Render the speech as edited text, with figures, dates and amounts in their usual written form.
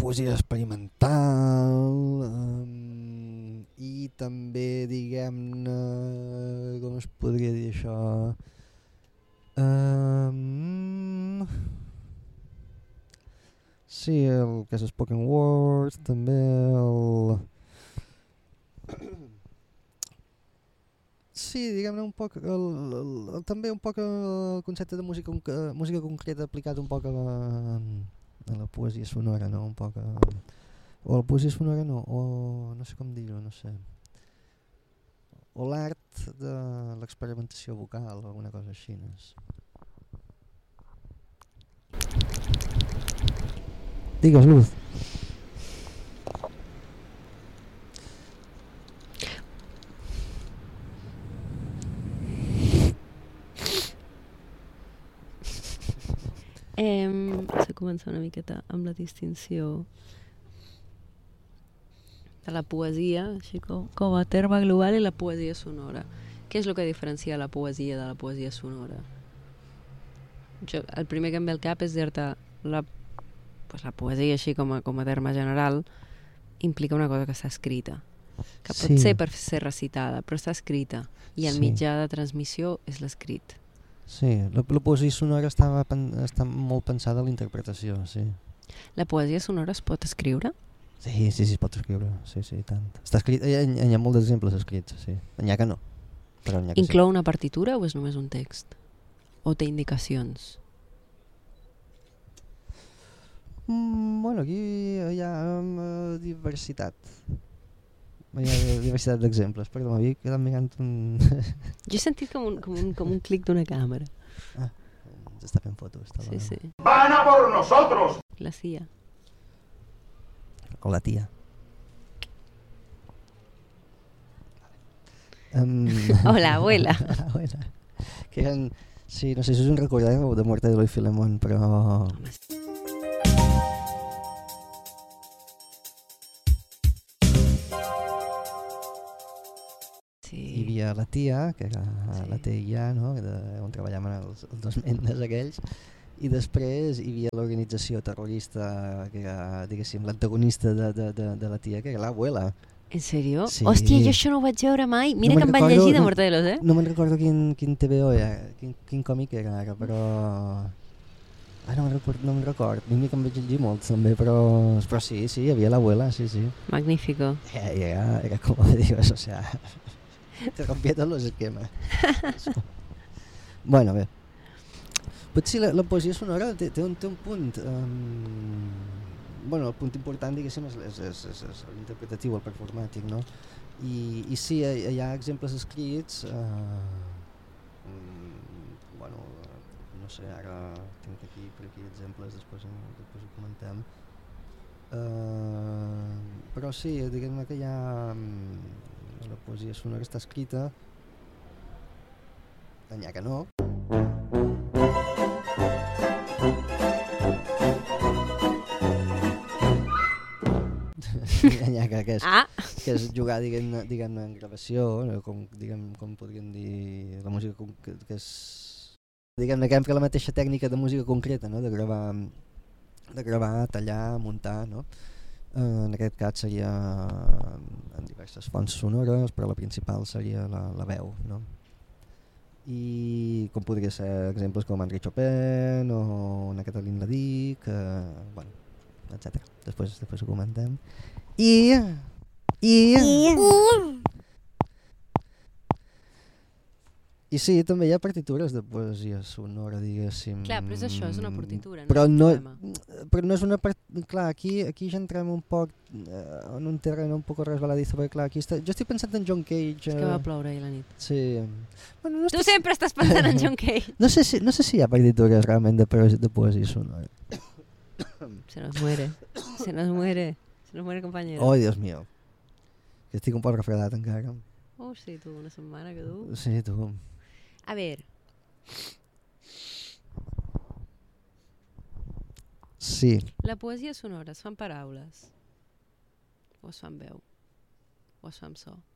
poesia experimental i també, diguem-ne, com es podria dir això? Sí, el que és spoken word, també sí, diguem-ne un poc també un poc el concepte de música concreta aplicat un poc a la poesia sonora, no? Un poc o la poesia sonora no, o no sé com dir-ho, no sé. O l'art de l'experimentació vocal o alguna cosa així. Digues, Luz. S'ha començat una miqueta amb la distinció de la poesia, així com a terme global, i la poesia sonora. Què és el que diferencia la poesia de la poesia sonora? El primer que em ve al cap és dir-te la poesia, així com a terme general, implica una cosa que està escrita, que pot ser per ser recitada, però està escrita, i el mitjà de transmissió és l'escrit. Sí, la poesia sonora està molt pensada a la interpretació, sí. La poesia sonora es pot escriure? Sí, es pot escriure, sí, tant. Està escrit, hi ha molts exemples escrits, sí. N'hi ha que no, però n'hi ha que inclou una partitura o és només un text? O té indicacions? Bueno, aquí hi ha diversitat. Hi ha diversitat d'exemples. Perdó, m'havia quedat mirant un... Jo he sentit com un clic d'una càmera. Ens està fent fotos. Sí. ¡Van a por nosotros! La CIA. O la tia. O la abuela. La abuela. Que eren... Sí, no sé si us en recordeu de Mortadelo i Filemón, però... Hi havia la tia, que era la TIA, no? On treballaven els dos mendes aquells, i després hi havia l'organització terrorista, que era, diguéssim, l'antagonista de la tia, que era l'abuela. En sèrio? Sí. Hòstia, jo això no ho vaig veure mai. Mira que em vaig llegir de Mortadelos, eh? No me'n recordo quin TVO era, quin còmic era ara, però... no me'n recordo. Ni que em vaig llegir molt també, però sí, hi havia l'abuela, sí. Magnífico. Era com dius, o sea... Te rompia tots els esquemes. Bueno, bé. Potser la poesia sonora té un punt... Bueno, el punt important, diguéssim, és l'interpretatiu, el performàtic, no? I sí, hi ha exemples escrits... Bueno, no sé, ara tinc per aquí exemples, després ho comentem. Però sí, diguem-ne que hi ha... La poesia sonora està escrita, n'hi ha que no. N'hi ha que és jugar, diguem-ne, en gravació, com podríem dir, la música que és... Diguem-ne que empra la mateixa tècnica de música concreta, no? De gravar, tallar, muntar, no? En aquest cas seria en diverses fonts sonores, però la principal seria la veu, no? I com podria ser exemples com Henri Chopin o una Catalina Ladí, bueno, etc. Després ho comentem. I sí, també hi ha partitures de poesia sonora, diguéssim. Clar, però és això, és una partitura, però no és un poema. Però no és una clar, aquí ja entrem un poc en un terreny un poc resbaladizo, perquè clar, jo estic pensant en John Cage. És que va ploure ahir la nit. Sí. Bueno, tu sempre estàs pensant en John Cage. No sé si hi ha partitures realment de poesia sonora. Se nos muere, compañero. Oh, Dios mío. Que estic un poc refredat encara. Oh, sí, tu, una setmana que du. Sí, tu. A ver. Sí. La poesia sonora es fan paraules? O es fan veu? O es fan so?